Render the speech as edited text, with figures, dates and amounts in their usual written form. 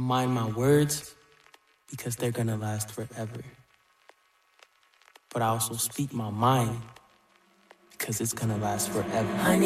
mind my words because they're gonna last forever. But I also speak my mind because it's gonna last forever. Honey.